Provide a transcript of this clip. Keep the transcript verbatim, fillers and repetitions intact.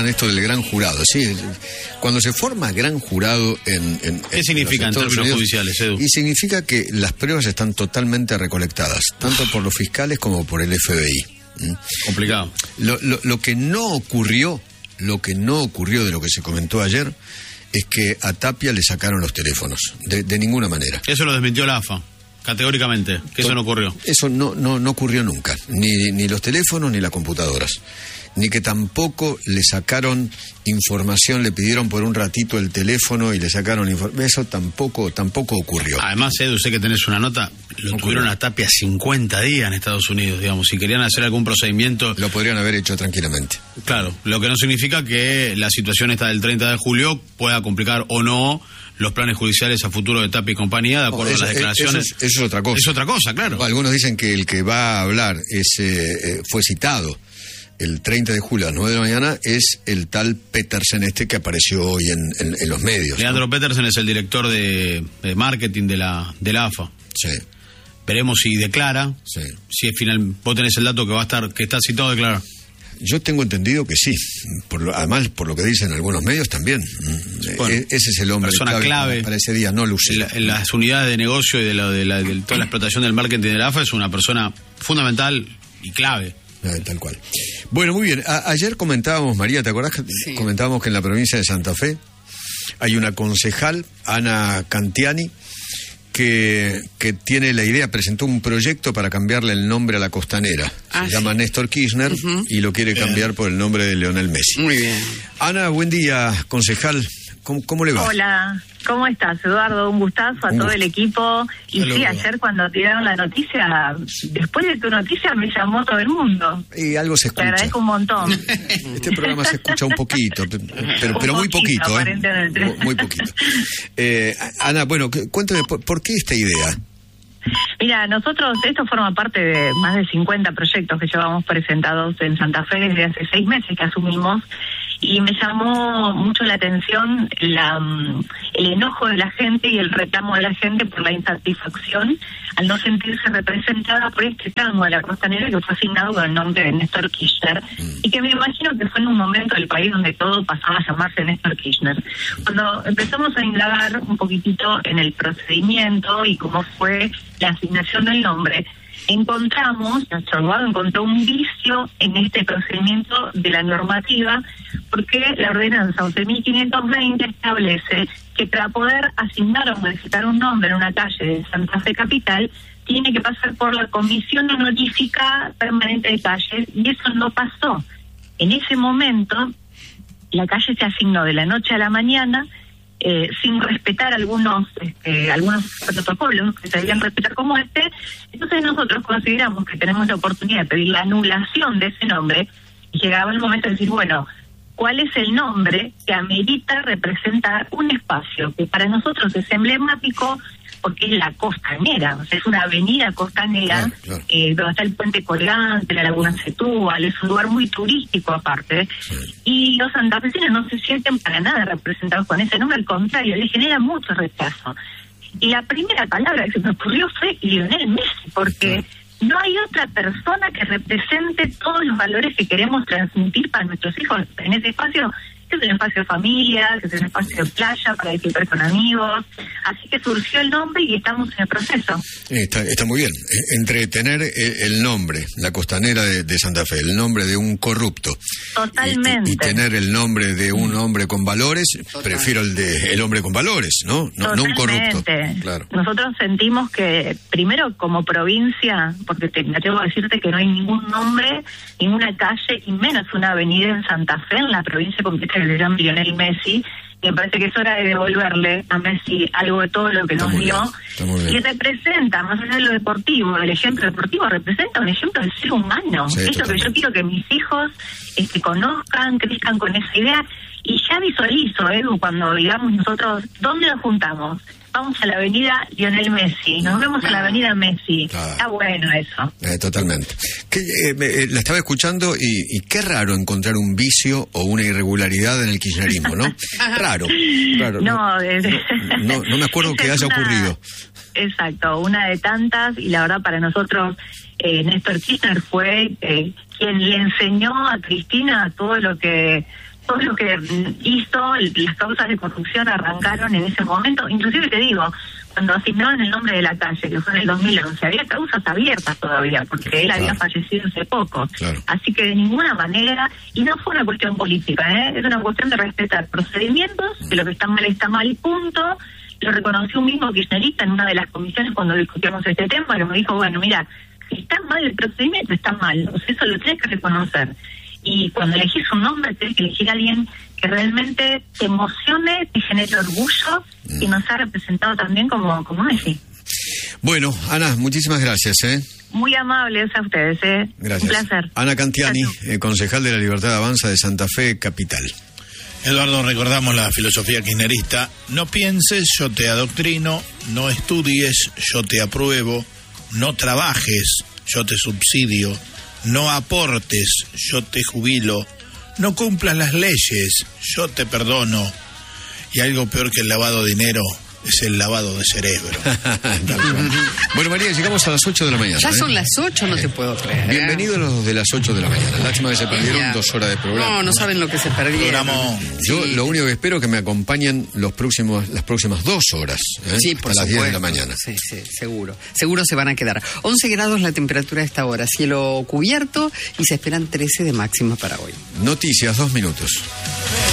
mencionan esto del gran jurado. Sí, cuando se forma gran jurado en... en ¿Qué en significa en términos Unidos, judiciales, Edu? Y significa que las pruebas están totalmente recolectadas, tanto por los fiscales como por el F B I. ¿Mm? Complicado. Lo, lo, lo que no ocurrió, lo que no ocurrió de lo que se comentó ayer, es que a Tapia le sacaron los teléfonos, de, de ninguna manera. Eso lo desmintió la A F A, categóricamente, que eso no ocurrió. Eso no, no, no ocurrió nunca, ni, ni los teléfonos ni las computadoras, ni que tampoco le sacaron información, le pidieron por un ratito el teléfono y le sacaron información. Eso tampoco, tampoco ocurrió. Además, Edu, sé que tenés una nota, lo no tuvieron a Tapia cincuenta días en Estados Unidos, digamos, si querían hacer algún procedimiento... Lo podrían haber hecho tranquilamente. Claro, lo que no significa que la situación esta del treinta de julio pueda complicar o no los planes judiciales a futuro de Tapia y compañía, de acuerdo no, eso, a las declaraciones. Eso es, eso es otra cosa. Es otra cosa, claro. Algunos dicen que el que va a hablar es, eh, fue citado el treinta de julio a las nueve de la mañana es el tal Petersen este que apareció hoy en, en, en los medios. Leandro ¿no? Petersen es el director de, de marketing de la, de la A F A. Sí. Veremos si declara, sí. si es final, vos tenés el dato que va a estar, que está citado a declarar. Yo tengo entendido que sí, por lo, además por lo que dicen algunos medios también. Bueno, e- ese es el hombre persona clave, clave para ese día, no Lucero. En, la, en las unidades de negocio y de, la, de, la, de toda la explotación del marketing de la A F A es una persona fundamental y clave. Ah, tal cual. Bueno, muy bien. A- ayer comentábamos, María, ¿te acordás que sí. comentábamos que en la provincia de Santa Fe hay una concejal, Ana Cantiani, que, que tiene la idea, presentó un proyecto para cambiarle el nombre a la costanera. Ah, Se sí. llama Néstor Kirchner uh-huh. y lo quiere cambiar bien. por el nombre de Lionel Messi. Muy bien. Ana, buen día, concejal. ¿Cómo, cómo le va? Hola, ¿cómo estás, Eduardo? Un gustazo a un todo gusto. el equipo. Y Hello. sí, ayer cuando tiraron la noticia, después de tu noticia me llamó todo el mundo. Y algo se escucha. Te agradezco un montón. Este programa se escucha un poquito, pero, pero, pero muy poquito, poquito ¿eh? Muy, muy poquito. Eh, Ana, bueno, cuéntame, ¿por, ¿por qué esta idea? Mira, nosotros, esto forma parte de más de cincuenta proyectos que llevamos presentados en Santa Fe desde hace seis meses que asumimos. Y me llamó mucho la atención la, el enojo de la gente y el reclamo de la gente por la insatisfacción al no sentirse representada por este tramo de la costanera que fue asignado con el nombre de Néstor Kirchner y que me imagino que fue en un momento del país donde todo pasaba a llamarse Néstor Kirchner. Cuando empezamos a indagar un poquitito en el procedimiento y cómo fue la asignación del nombre, encontramos, nuestro abogado encontró un vicio en este procedimiento de la normativa, porque la ordenanza once mil quinientos veinte establece que para poder asignar o modificar un nombre en una calle de Santa Fe Capital, tiene que pasar por la Comisión Honorífica Permanente de Calles, y eso no pasó. En ese momento, la calle se asignó de la noche a la mañana, Eh, sin respetar algunos este, algunos protocolos que se debían respetar como este. Entonces nosotros consideramos que tenemos la oportunidad de pedir la anulación de ese nombre y llegaba el momento de decir, bueno, ¿cuál es el nombre que amerita representar un espacio que para nosotros es emblemático porque es la costanera, o sea, es una avenida costanera, claro, claro. Eh, donde está el puente colgante, la laguna Setúbal, es un lugar muy turístico aparte, sí. Y los santafesinos no se sienten para nada representados con ese nombre, al contrario, les genera mucho rechazo. Y la primera palabra que se me ocurrió fue Lionel Messi, porque sí. no hay otra persona que represente todos los valores que queremos transmitir para nuestros hijos en ese espacio, que es un espacio de familia, que es un espacio de playa para disfrutar con amigos. Así que surgió el nombre y estamos en el proceso. Está, está muy bien. Entre tener el nombre, la costanera de, de Santa Fe, el nombre de un corrupto, totalmente, y, y tener el nombre de un hombre con valores, Total. prefiero el de el hombre con valores, ¿no? No, no un corrupto. Claro. Nosotros sentimos que, primero, como provincia, porque te, me atrevo a decirte que no hay ningún nombre, ninguna calle, y menos una avenida en Santa Fe, en la provincia completa, que se llama Lionel Messi. Me parece que es hora de devolverle a Messi algo de todo lo que está nos dio. Y representa, más allá de lo deportivo, el ejemplo deportivo, representa un ejemplo del ser humano. Sí, es lo que yo quiero que mis hijos este, conozcan, crezcan con esa idea. Y ya visualizo, Edu, cuando digamos nosotros, ¿dónde nos juntamos? Vamos a la avenida Lionel Messi, nos vemos a la avenida Messi. Claro. Está bueno eso. Eh, totalmente. Que, eh, eh, la estaba escuchando y, y qué raro encontrar un vicio o una irregularidad en el kirchnerismo, ¿no? Raro, raro. No, no, no, no, no me acuerdo que haya una, ocurrido. Exacto, una de tantas, y la verdad para nosotros, eh, Néstor Kirchner fue eh, quien le enseñó a Cristina todo lo que todo lo que hizo, las causas de corrupción arrancaron en ese momento. Inclusive te digo, cuando asignaron el nombre de la calle, que fue en el dos mil once, había causas abiertas todavía, porque él claro. había fallecido hace poco. Claro. Así que de ninguna manera, y no fue una cuestión política, ¿eh? Es una cuestión de respetar procedimientos, que lo que está mal está mal y punto. Lo reconoció un mismo kirchnerista en una de las comisiones cuando discutíamos este tema, que me dijo, bueno, mira, si está mal el procedimiento, está mal, o sea, eso lo tienes que reconocer. Y cuando elegís un nombre, tienes que elegir a alguien que realmente te emocione, te genere orgullo y nos ha representado también como, como Messi. Bueno, Ana, muchísimas gracias, ¿eh? Muy amables a ustedes, ¿eh? Gracias. Un placer. Ana Cantiani, eh, concejal de la Libertad de Avanza de Santa Fe, Capital. Eduardo, recordamos la filosofía kirchnerista. No pienses, yo te adoctrino. No estudies, yo te apruebo. No trabajes, yo te subsidio. No aportes, yo te jubilo. No cumplas las leyes, yo te perdono. Y algo peor que el lavado de dinero es el lavado de cerebro. Bueno, María, llegamos a las ocho de la mañana. Ya ¿eh? son las ocho, no te puedo creer. Bienvenidos los de las ocho de la mañana. Lástima que se perdieron Ya. dos horas de programa. No, no saben lo que se perdieron. Programón. Yo Sí. lo único que espero es que me acompañen los próximos, las próximas dos horas, ¿eh? Sí, por a las supuesto. diez de la mañana. Sí, sí, seguro. Seguro se van a quedar. once grados la temperatura a esta hora, cielo cubierto y se esperan trece de máxima para hoy. Noticias, dos minutos.